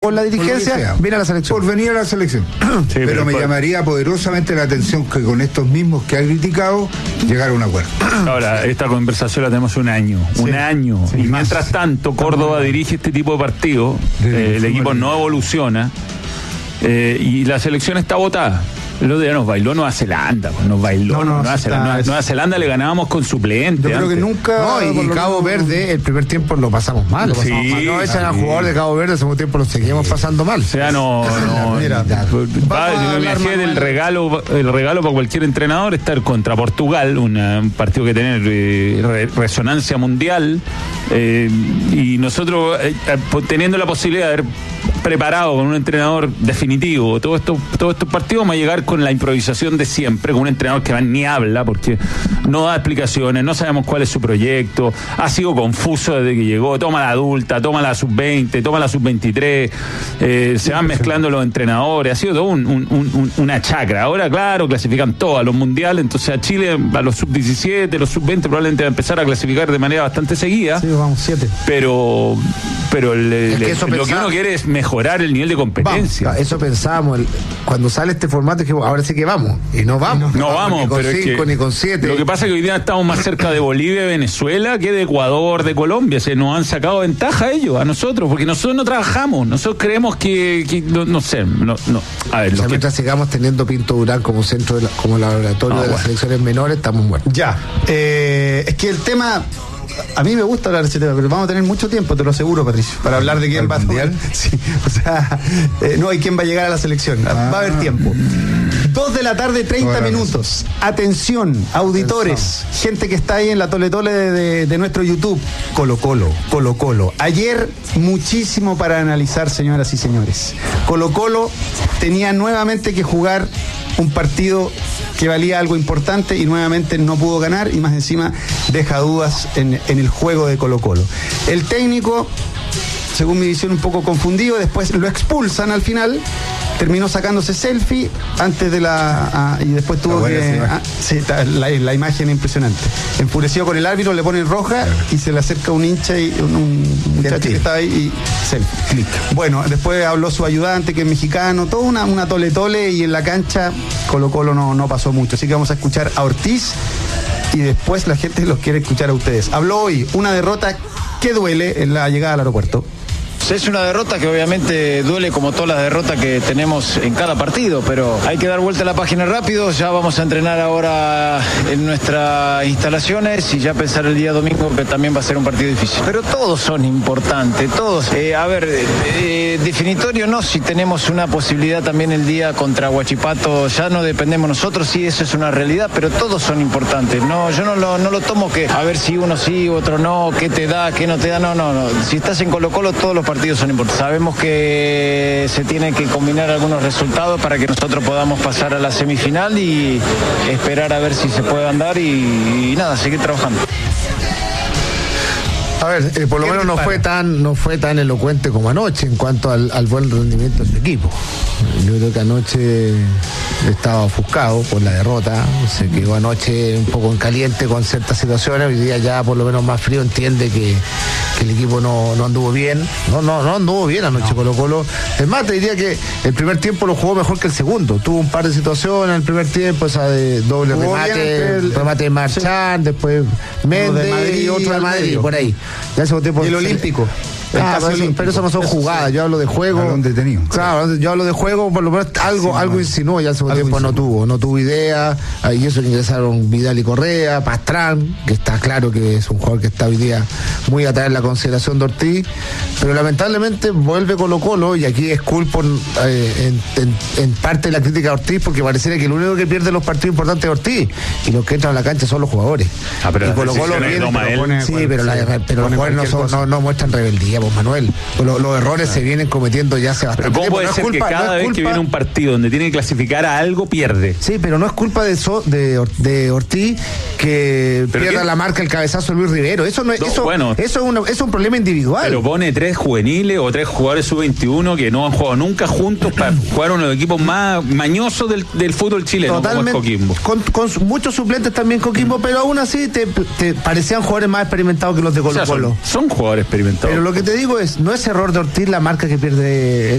por la dirigencia, viene a la selección. Por venir a la selección. Sí, pero me llamaría poderosamente la atención que con estos mismos que ha criticado, llegar a un acuerdo. Ahora, esta conversación la tenemos un año. Sí, y mientras tanto, Córdoba dirige este tipo de partidos, el equipo no evoluciona y la selección está votada. El otro día nos bailó Nueva Zelanda, Nueva Zelanda le ganábamos con suplente. Yo creo que nunca. Y Cabo Verde, el primer tiempo lo pasamos mal. No echan al jugador de Cabo Verde, el segundo tiempo lo seguimos pasando mal. O sea, mira, el regalo para cualquier entrenador estar contra Portugal, un partido que tiene resonancia mundial, y nosotros teniendo la posibilidad de haber preparado con un entrenador definitivo todos estos partidos, vamos a llegar con la improvisación de siempre, con un entrenador que ni habla porque no da explicaciones, no sabemos cuál es su proyecto, ha sido confuso desde que llegó, toma la adulta, toma la sub-20, toma la sub-23, se van mezclando los entrenadores, ha sido todo una chacra. Ahora, claro, clasifican todos a los mundiales, entonces a Chile, a los sub-17, los sub-20 probablemente va a empezar a clasificar de manera bastante seguida. Sí, vamos, 7. Pero lo que uno quiere es mejorar el nivel de competencia. Vamos, eso pensábamos cuando sale este formato, que ahora sí que vamos, y no vamos. No vamos, ni con pero 5 ni con 7. Lo que pasa es que hoy día estamos más cerca de Bolivia y Venezuela que de Ecuador, de Colombia. Se nos han sacado ventaja ellos, a nosotros, porque nosotros no trabajamos. Nosotros creemos que no sé. A ver, mientras sigamos teniendo Pinto Durán como centro, como laboratorio de las selecciones menores, estamos muertos. Ya. Es que el tema. A mí me gusta hablar de ese tema, pero vamos a tener mucho tiempo, te lo aseguro, Patricio, para hablar de quién va a mundial. Sí, o sea, no, y quién va a llegar a la selección. Va a haber tiempo. 2 de la tarde, 30 minutos. Atención, auditores, gente que está ahí en la tole-tole de nuestro YouTube. Colo-Colo. Ayer, muchísimo para analizar, señoras y señores. Colo-Colo tenía nuevamente que jugar un partido que valía algo importante y nuevamente no pudo ganar, y más encima deja dudas en el juego de Colo-Colo. El técnico, según mi visión, un poco confundido, después lo expulsan al final, terminó sacándose selfie antes de y después tuvo que... la imagen impresionante. Enfurecido con el árbitro, le ponen roja y se le acerca un hincha y un muchacho que estaba ahí y selfie. Bueno, después habló su ayudante, que es mexicano, toda una tole-tole, y en la cancha Colo-Colo no pasó mucho. Así que vamos a escuchar a Ortiz y después la gente los quiere escuchar a ustedes. Habló hoy una derrota que duele en la llegada al aeropuerto. Es una derrota que obviamente duele, como todas las derrotas que tenemos en cada partido, pero hay que dar vuelta a la página rápido. Ya vamos a entrenar ahora en nuestras instalaciones y ya pensar el día domingo, que también va a ser un partido difícil. Pero todos son importantes, todos. Definitorio no, si tenemos una posibilidad también el día contra Huachipato, ya no dependemos nosotros, sí, eso es una realidad, pero todos son importantes. No, yo no lo tomo que a ver si uno sí, otro no, qué te da, qué no te da, no. Si estás en Colo-Colo, todos los partidos son importantes. Sabemos que se tienen que combinar algunos resultados para que nosotros podamos pasar a la semifinal y esperar a ver si se puede andar y nada, seguir trabajando. A ver, por lo menos no fue tan elocuente como anoche en cuanto al buen rendimiento de su equipo. Yo creo que anoche estaba ofuscado por la derrota, se quedó anoche un poco en caliente con ciertas situaciones. Hoy día ya por lo menos más frío, entiende que el equipo no anduvo bien. No anduvo bien anoche Colo-Colo. Es más, te diría que el primer tiempo lo jugó mejor que el segundo. Tuvo un par de situaciones en el primer tiempo, esa de doble remate de Marchán, después Méndez y otro de Madrid, por ahí. Ya ese tiempo, y el Olímpico. Pero eso no son jugadas, yo hablo de juego. Claro, yo hablo de juego, por lo menos algo insinuó, ya el segundo tiempo no tuvo idea, y eso que ingresaron Vidal y Correa, Pastrán, que está claro que es un jugador que está hoy día muy atrás en la consideración de Ortiz, pero lamentablemente vuelve Colo-Colo, y aquí es culpo en parte de la crítica de Ortiz, porque pareciera que el único que pierde los partidos importantes es Ortiz, y los que entran a la cancha son los jugadores. Pero y Colo-Colo pero los jugadores no muestran rebeldía, pues, Manuel. Los errores se vienen cometiendo ya hace bastante tiempo. ¿Cómo puede ser que cada vez que viene un partido donde tiene que clasificar a algo, pierde? Sí, pero no es culpa de Ortiz que pierda la marca, el cabezazo de Luis Rivero. Eso es un problema individual. Pero pone 3 juveniles o 3 jugadores sub-21 que no han jugado nunca juntos para jugar uno de los equipos más mañosos del fútbol chileno. Totalmente, como es Coquimbo. Con muchos suplentes también Coquimbo, pero aún así te parecían jugadores más experimentados que los de Colo-Colo. Son jugadores experimentados. Pero lo que te digo no es error de Ortiz la marca que pierde